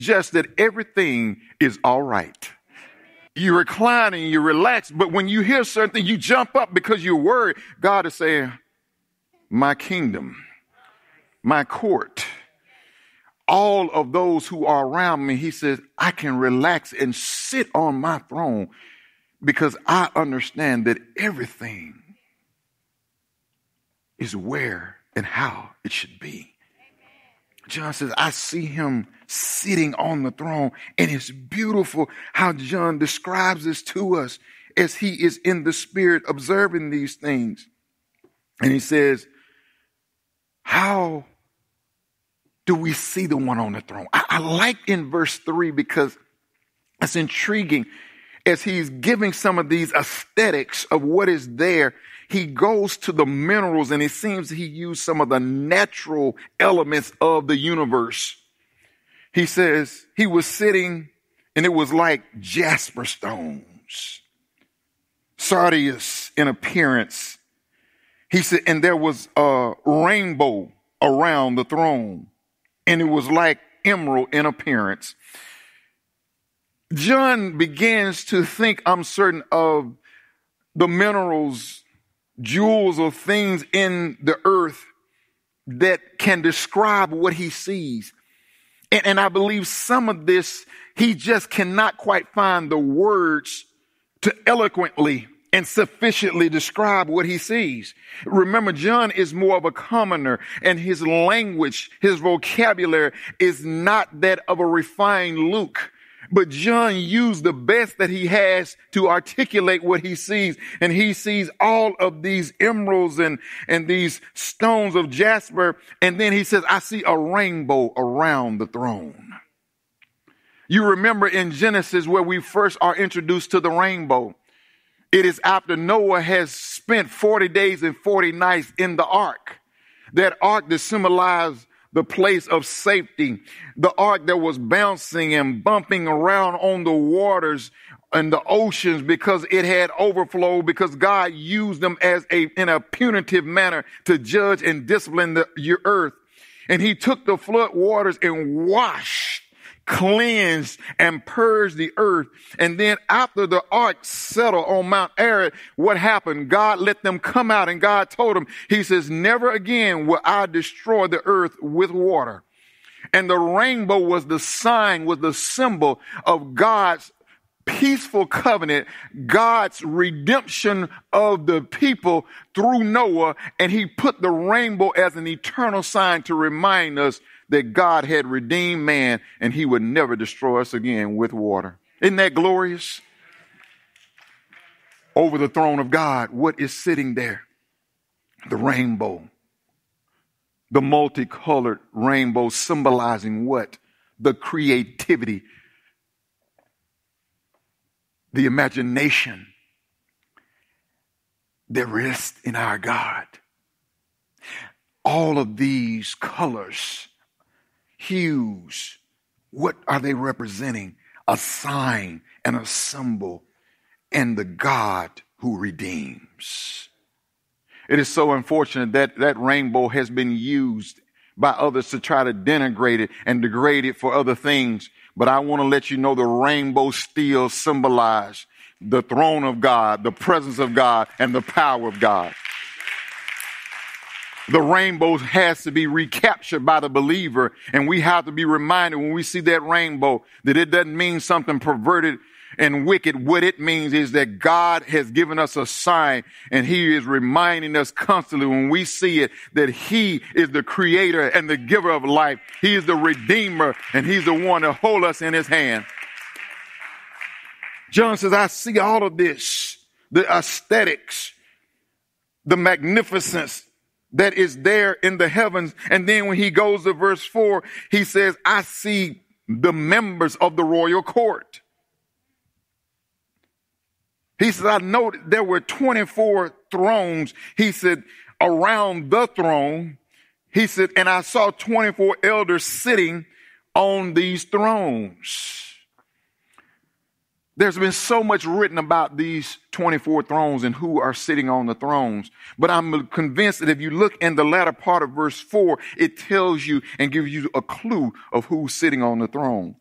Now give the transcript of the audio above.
just that everything is all right. You recline and you relax, but when you hear something, you jump up because you're worried. God is saying, my kingdom, my court, all of those who are around me, he says, I can relax and sit on my throne because I understand that everything is where and how it should be. John says, I see him sitting on the throne, and it's beautiful how John describes this to us as he is in the spirit observing these things. And he says, how do we see the one on the throne? I like in verse 3 because it's intriguing. As he's giving some of these aesthetics of what is there, he goes to the minerals, and it seems he used some of the natural elements of the universe. He says he was sitting, and it was like jasper stones, sardius in appearance. He said, and there was a rainbow around the throne, and it was like emerald in appearance. John begins to think, I'm certain, of the minerals, jewels, or things in the earth that can describe what he sees. And I believe some of this, he just cannot quite find the words to eloquently and sufficiently describe what he sees. Remember, John is more of a commoner, and his language, his vocabulary is not that of a refined Luke. But John used the best that he has to articulate what he sees. And he sees all of these emeralds and these stones of jasper. And then he says, I see a rainbow around the throne. You remember in Genesis where we first are introduced to the rainbow. It is after Noah has spent 40 days and 40 nights in the ark. That ark that symbolized the place of safety, the ark that was bouncing and bumping around on the waters and the oceans because it had overflowed, because God used them in a punitive manner to judge and discipline your earth. And he took the flood waters and washed, cleansed, and purged the earth. And then after the ark settled on Mount Ararat, what happened? God let them come out, and God told them, he says, never again will I destroy the earth with water. And the rainbow was the sign, was the symbol of God's peaceful covenant, God's redemption of the people through Noah. And he put the rainbow as an eternal sign to remind us that God had redeemed man, and he would never destroy us again with water. Isn't that glorious? Over the throne of God, what is sitting there? The rainbow. The multicolored rainbow symbolizing what? The creativity, the imagination that rests in our God. All of these colors, hues, what are they representing? A sign and a symbol, and the God who redeems. It is so unfortunate that that rainbow has been used by others to try to denigrate it and degrade it for other things. But I want to let you know the rainbow still symbolizes the throne of God, the presence of God, and the power of God. The rainbow has to be recaptured by the believer, and we have to be reminded when we see that rainbow that it doesn't mean something perverted and wicked. What it means is that God has given us a sign, and he is reminding us constantly when we see it that he is the creator and the giver of life. He is the redeemer, and he's the one to hold us in his hand. John says, I see all of this, the aesthetics, the magnificence that is there in the heavens. And then when he goes to verse 4, he says, I see the members of the royal court. He said, I know there were 24 thrones. He said, around the throne. He said, and I saw 24 elders sitting on these thrones. There's been so much written about these 24 thrones and who are sitting on the thrones. But I'm convinced that if you look in the latter part of verse 4, it tells you and gives you a clue of who's sitting on the throne.